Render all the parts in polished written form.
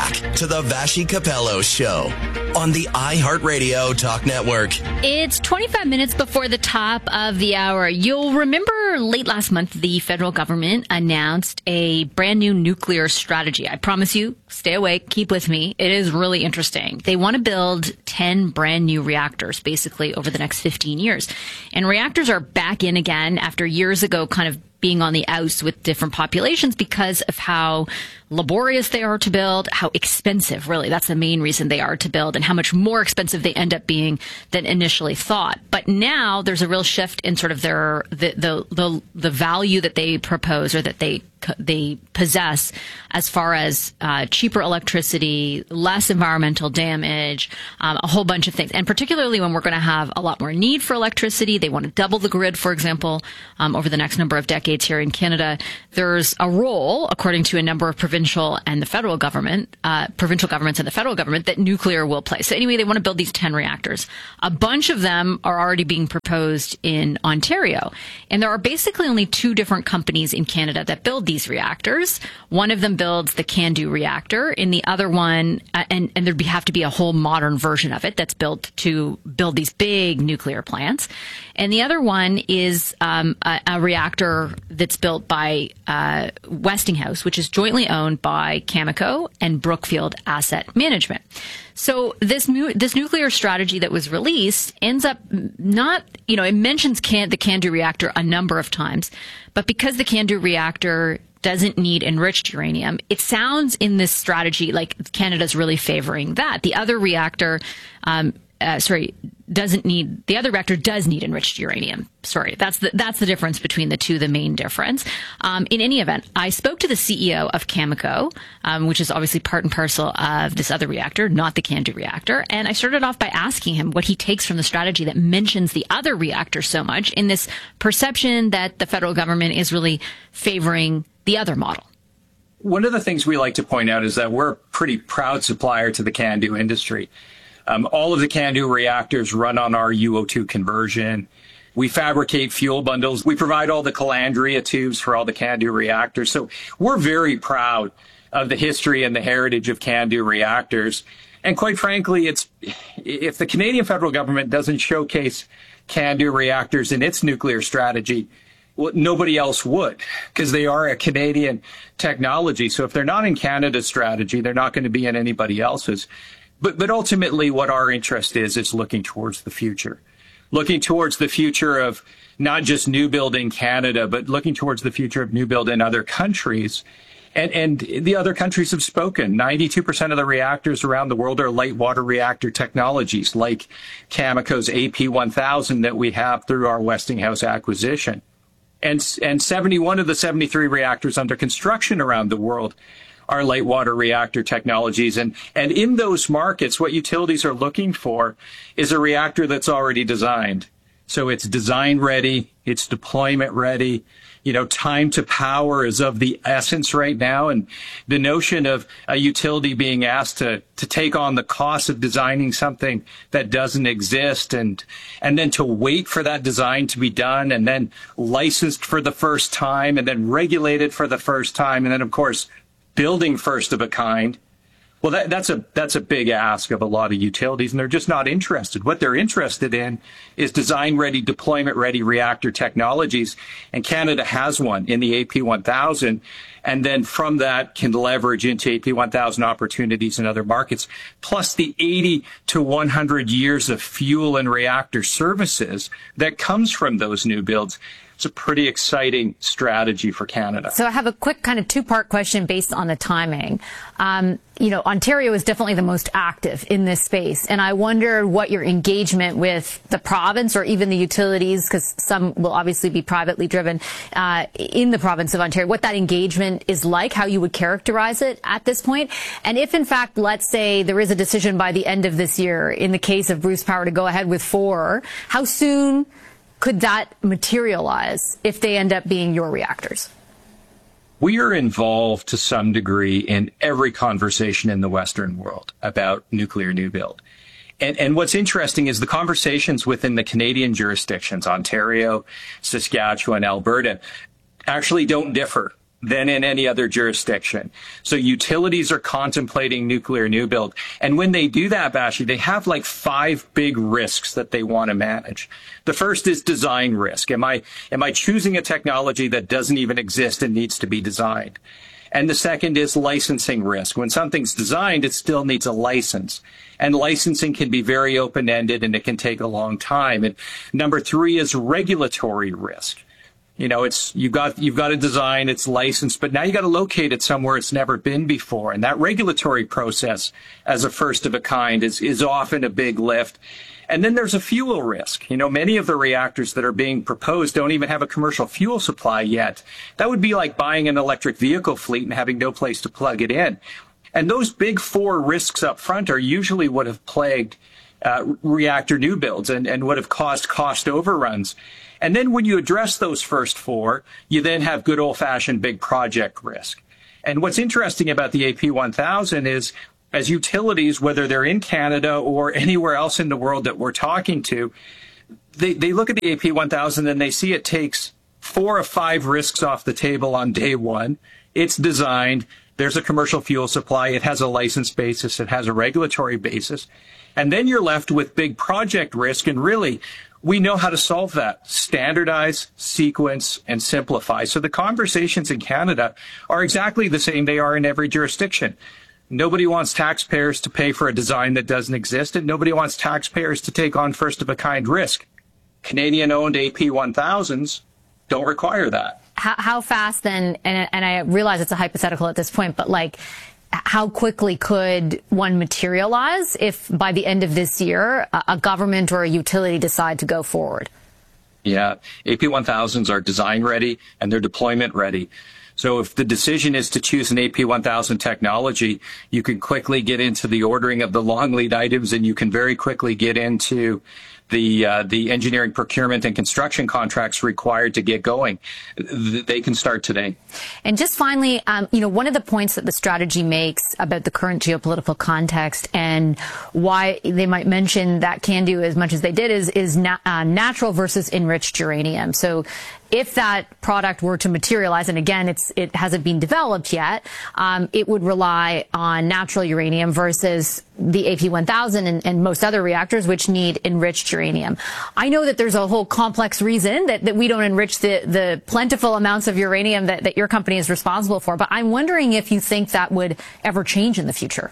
back to the Vassy Capello Show on the iHeartRadio Talk Network. It's 25 minutes before the top of the hour. You'll remember late last month, the federal government announced a brand new nuclear strategy. I promise you, stay awake, keep with me. It is really interesting. They want to build 10 brand new reactors, basically, over the next 15 years. And reactors are back in again after years ago kind of being on the outs with different populations because of how laborious they are to build, how expensive, really, that's the main reason they are to build, and how much more expensive they end up being than initially thought. But now there's a real shift in sort of the value that they propose or that they possess as far as cheaper electricity, less environmental damage, a whole bunch of things. And particularly when we're going to have a lot more need for electricity, they want to double the grid, for example, over the next number of decades here in Canada. There's a role, according to a number of provincial and the federal government, provincial governments and the federal government, that nuclear will play. So anyway, they want to build these 10 reactors. A bunch of them are already being proposed in Ontario. And there are basically only two different companies in Canada that build these reactors. One of them builds the CANDU reactor, and the other one, and there'd have to be a whole modern version of it that's built to build these big nuclear plants. And the other one is a reactor that's built by Westinghouse, which is jointly owned by Cameco and Brookfield Asset Management. So this nuclear strategy that was released ends up not, it mentions the CANDU reactor a number of times, but because the CANDU reactor doesn't need enriched uranium, it sounds in this strategy like Canada's really favoring that. The other reactor, the other reactor does need enriched uranium. Sorry, that's the difference between the two, the main difference. In any event, I spoke to the CEO of Cameco, which is obviously part and parcel of this other reactor, not the CANDU reactor. And I started off by asking him what he takes from the strategy that mentions the other reactor so much in this perception that the federal government is really favoring the other model. One of the things we like to point out is that we're a pretty proud supplier to the CANDU industry. All of the CANDU reactors run on our UO2 conversion. We fabricate fuel bundles. We provide all the calandria tubes for all the CANDU reactors. So we're very proud of the history and the heritage of CANDU reactors. And quite frankly, if the Canadian federal government doesn't showcase CANDU reactors in its nuclear strategy, well, nobody else would, because they are a Canadian technology. So if they're not in Canada's strategy, they're not going to be in anybody else's. But ultimately, what our interest is looking towards the future. Looking towards the future of not just new build in Canada, but looking towards the future of new build in other countries. And the other countries have spoken. 92% of the reactors around the world are light water reactor technologies, like Cameco's AP1000 that we have through our Westinghouse acquisition. And 71 of the 73 reactors under construction around the world are light water reactor technologies. And in those markets, what utilities are looking for is a reactor that's already designed. So it's design ready, it's deployment ready. Time to power is of the essence right now. And the notion of a utility being asked to take on the cost of designing something that doesn't exist and then to wait for that design to be done and then licensed for the first time and then regulated for the first time. And then, of course, building first of a kind. Well, that's a big ask of a lot of utilities, and they're just not interested. What they're interested in is design-ready, deployment-ready reactor technologies, and Canada has one in the AP1000, and then from that can leverage into AP1000 opportunities in other markets, plus the 80 to 100 years of fuel and reactor services that comes from those new builds. It's a pretty exciting strategy for Canada. So I have a quick kind of two-part question based on the timing. Ontario is definitely the most active in this space. And I wonder what your engagement with the province or even the utilities, because some will obviously be privately driven in the province of Ontario, what that engagement is like, how you would characterize it at this point. And if, in fact, let's say there is a decision by the end of this year in the case of Bruce Power to go ahead with 4, how soon could that materialize if they end up being your reactors? We are involved to some degree in every conversation in the Western world about nuclear new build. And what's interesting is the conversations within the Canadian jurisdictions, Ontario, Saskatchewan, Alberta, actually don't differ than in any other jurisdiction. So utilities are contemplating nuclear new build. And when they do that, Vashi, they have like 5 big risks that they want to manage. The first is design risk. Am I choosing a technology that doesn't even exist and needs to be designed? And the second is licensing risk. When something's designed, it still needs a license. And licensing can be very open-ended and it can take a long time. And number 3 is regulatory risk. You know, you've got a design, it's licensed, but now you got to locate it somewhere it's never been before. And that regulatory process as a first of a kind is often a big lift. And then there's a fuel risk. You know, many of the reactors that are being proposed don't even have a commercial fuel supply yet. That would be like buying an electric vehicle fleet and having no place to plug it in. And those big 4 risks up front are usually what have plagued reactor new builds and would have caused cost overruns. And then when you address those first 4, you then have good old-fashioned big project risk. And what's interesting about the AP1000 is, as utilities, whether they're in Canada or anywhere else in the world that we're talking to, they look at the AP1000 and they see it takes 4 of 5 risks off the table on day one. It's designed. There's a commercial fuel supply. It has a license basis. It has a regulatory basis. And then you're left with big project risk. And really, we know how to solve that. Standardize, sequence, and simplify. So the conversations in Canada are exactly the same they are in every jurisdiction. Nobody wants taxpayers to pay for a design that doesn't exist, and nobody wants taxpayers to take on first-of-a-kind risk. Canadian-owned AP1000s don't require that. How fast then, and I realize it's a hypothetical at this point, but like, how quickly could one materialize if by the end of this year a government or a utility decide to go forward? Yeah, AP1000s are design ready and they're deployment ready. So if the decision is to choose an AP1000 technology, you can quickly get into the ordering of the long lead items, and you can very quickly get into the engineering, procurement, and construction contracts required to get going. They can start today. And just finally, one of the points that the strategy makes about the current geopolitical context and why they might mention that CANDU as much as they did is natural versus enriched uranium. So if that product were to materialize, and again, it hasn't been developed yet, it would rely on natural uranium versus the AP1000 and most other reactors, which need enriched uranium. I know that there's a whole complex reason that we don't enrich the plentiful amounts of uranium that your company is responsible for, but I'm wondering if you think that would ever change in the future.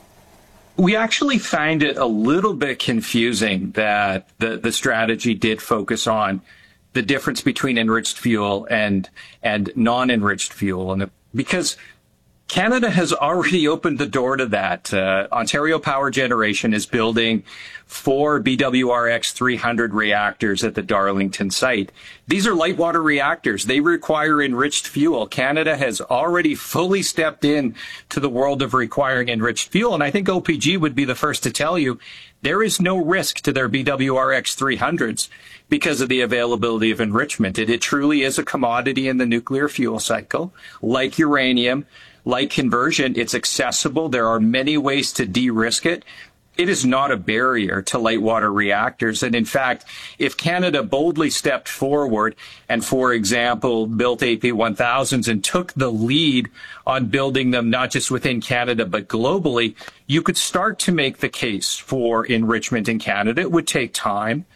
We actually find it a little bit confusing that the strategy did focus on the difference between enriched fuel and non-enriched fuel, and because Canada has already opened the door to that. Ontario Power Generation is building 4 BWRX-300 reactors at the Darlington site. These are light water reactors. They require enriched fuel. Canada has already fully stepped in to the world of requiring enriched fuel, and I think OPG would be the first to tell you there is no risk to their BWRX-300s because of the availability of enrichment. It truly is a commodity in the nuclear fuel cycle, like uranium. Like conversion, it's accessible. There are many ways to de-risk it. It is not a barrier to light water reactors. And in fact, if Canada boldly stepped forward and, for example, built AP1000s and took the lead on building them not just within Canada but globally, you could start to make the case for enrichment in Canada. It would take time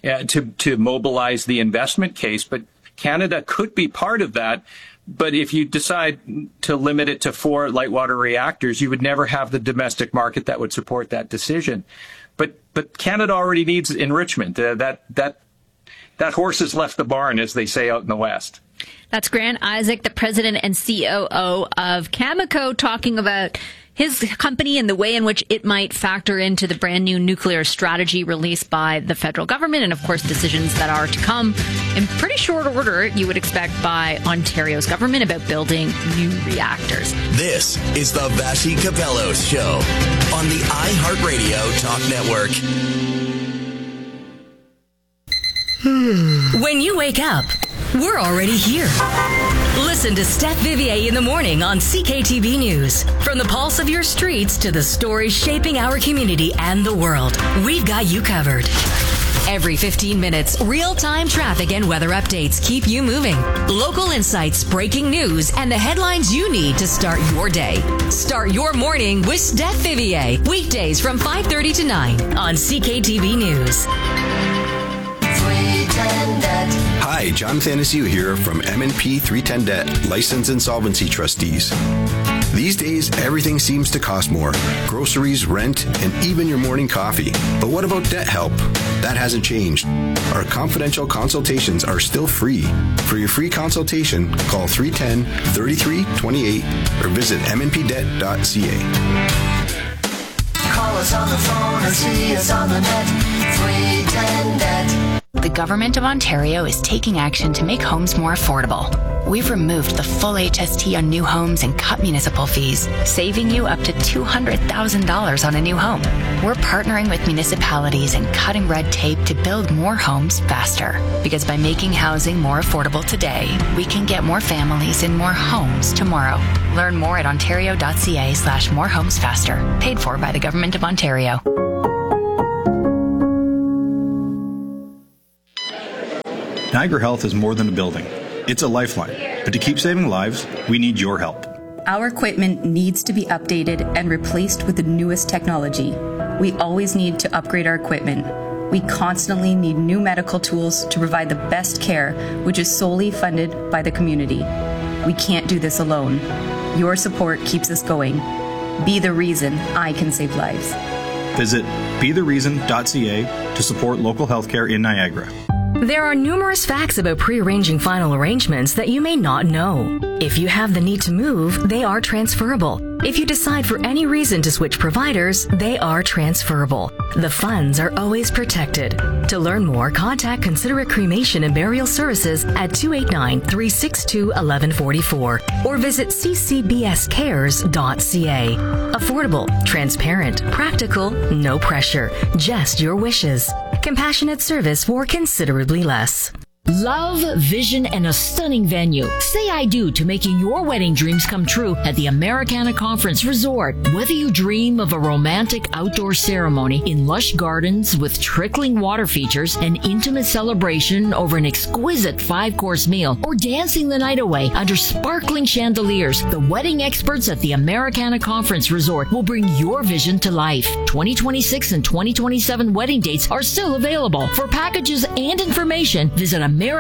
to mobilize the investment case, but Canada could be part of that. But if you decide to limit it to 4 light water reactors, you would never have the domestic market that would support that decision. But Canada already needs enrichment. That horse has left the barn, as they say out in the West. That's Grant Isaac, the president and COO of Cameco, talking about his company and the way in which it might factor into the brand new nuclear strategy released by the federal government, and of course decisions that are to come in pretty short order, you would expect, by Ontario's government about building new reactors. This is the Vashi Capello Show on the iHeartRadio Talk Network. When you wake up, we're already here. Listen to Steph Vivier in the morning on CKTB News. From the pulse of your streets to the stories shaping our community and the world, we've got you covered. Every 15 minutes, real-time traffic and weather updates keep you moving. Local insights, breaking news, and the headlines you need to start your day. Start your morning with Steph Vivier. Weekdays from 5:30 to 9 on CKTV News. Hi, John Thanasiu here from M&P 310 Debt, Licensed Insolvency Trustees. These days, everything seems to cost more. Groceries, rent, and even your morning coffee. But what about debt help? That hasn't changed. Our confidential consultations are still free. For your free consultation, call 310-3328 or visit mnpdebt.ca. Call us on the phone or see us on the net. 310 Debt. The Government of Ontario is taking action to make homes more affordable. We've removed the full HST on new homes and cut municipal fees, saving you up to $200,000 on a new home. We're partnering with municipalities and cutting red tape to build more homes faster. Because by making housing more affordable today, we can get more families in more homes tomorrow. Learn more at ontario.ca/morehomesfaster. Paid for by the Government of Ontario. Niagara Health is more than a building. It's a lifeline. But to keep saving lives, we need your help. Our equipment needs to be updated and replaced with the newest technology. We always need to upgrade our equipment. We constantly need new medical tools to provide the best care, which is solely funded by the community. We can't do this alone. Your support keeps us going. Be the reason I can save lives. Visit bethereason.ca to support local healthcare in Niagara. There are numerous facts about pre-arranging final arrangements that you may not know. If you have the need to move, they are transferable. If you decide for any reason to switch providers, they are transferable. The funds are always protected. To learn more, contact Considerate Cremation and Burial Services at 289-362-1144 or visit ccbscares.ca. Affordable, transparent, practical, no pressure, just your wishes. Compassionate service for considerably less. Love, vision, and a stunning venue. Say I do to making your wedding dreams come true at the Americana Conference Resort. Whether you dream of a romantic outdoor ceremony in lush gardens with trickling water features, an intimate celebration over an exquisite 5-course meal, or dancing the night away under sparkling chandeliers, the wedding experts at the Americana Conference Resort will bring your vision to life. 2026 and 2027 wedding dates are still available. For packages and information, visit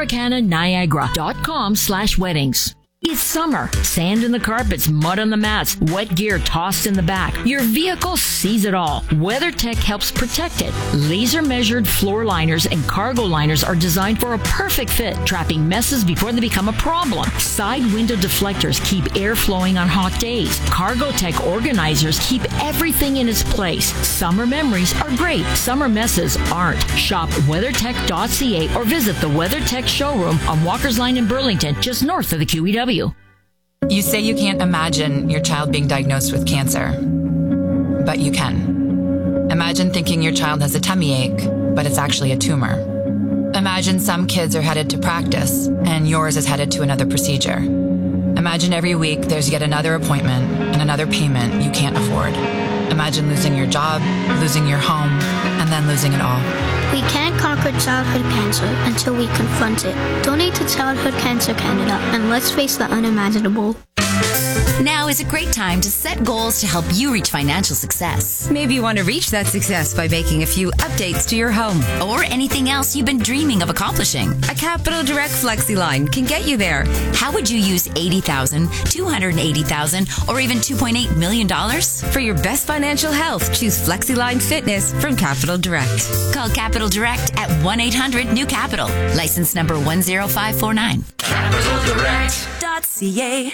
AmericanaNiagara.com/weddings. It's summer. Sand in the carpets, mud on the mats, wet gear tossed in the back. Your vehicle sees it all. WeatherTech helps protect it. Laser-measured floor liners and cargo liners are designed for a perfect fit, trapping messes before they become a problem. Side window deflectors keep air flowing on hot days. CargoTech organizers keep everything in its place. Summer memories are great. Summer messes aren't. Shop WeatherTech.ca or visit the WeatherTech showroom on Walker's Line in Burlington, just north of the QEW. You say you can't imagine your child being diagnosed with cancer, but you can. Imagine thinking your child has a tummy ache, but it's actually a tumor. Imagine some kids are headed to practice, and yours is headed to another procedure. Imagine every week there's yet another appointment and another payment you can't afford. Imagine losing your job, losing your home, and then losing it all. We can't conquer childhood cancer until we confront it. Donate to Childhood Cancer Canada and let's face the unimaginable. Now is a great time to set goals to help you reach financial success. Maybe you want to reach that success by making a few updates to your home. Or anything else you've been dreaming of accomplishing. A Capital Direct FlexiLine can get you there. How would you use $80,000, $280,000, or even $2.8 million? For your best financial health, choose FlexiLine Fitness from Capital Direct. Call Capital Direct at 1-800-NEW-CAPITAL. License number 10549. CapitalDirect.ca.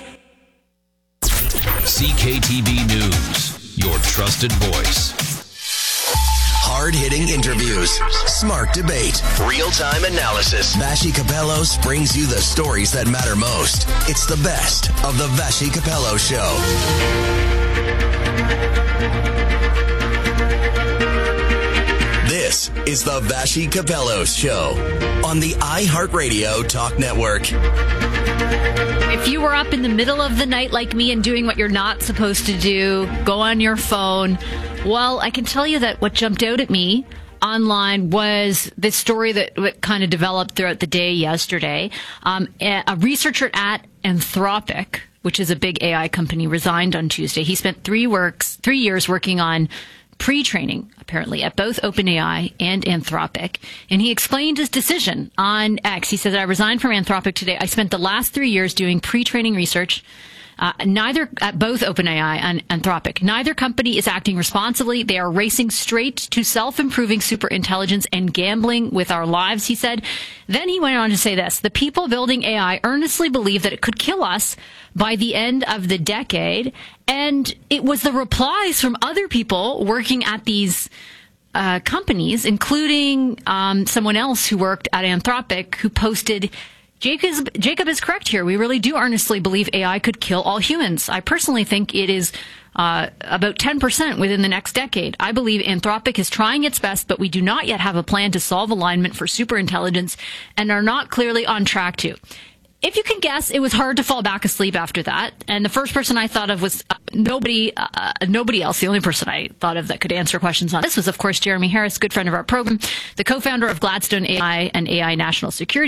CKTV News, your trusted voice. Hard-hitting interviews, smart debate, real-time analysis. Vassy Kapelos brings you the stories that matter most. It's the best of the Vassy Kapelos Show. This is the Vassy Kapelos Show on the iHeartRadio Talk Network. If you were up in the middle of the night like me and doing what you're not supposed to do, go on your phone. Well, I can tell you that what jumped out at me online was this story that kind of developed throughout the day yesterday. A researcher at Anthropic, which is a big AI company, resigned on Tuesday. He spent 3 years working on pre-training, apparently, at both OpenAI and Anthropic. And he explained his decision on X. He says, I resigned from Anthropic today. I spent the last 3 years doing pre-training research, neither at both OpenAI and Anthropic. Neither company is acting responsibly. They are racing straight to self-improving superintelligence and gambling with our lives, he said. Then he went on to say this: the people building AI earnestly believe that it could kill us by the end of the decade. And it was the replies from other people working at these companies, including someone else who worked at Anthropic, who posted, Jacob is correct here. We really do earnestly believe AI could kill all humans. I personally think it is about 10% within the next decade. I believe Anthropic is trying its best, but we do not yet have a plan to solve alignment for superintelligence and are not clearly on track to. If you can guess, it was hard to fall back asleep after that. And the first person I thought of was nobody else. The only person I thought of that could answer questions on this was, of course, Jeremy Harris, good friend of our program, the co-founder of Gladstone AI and AI National Security.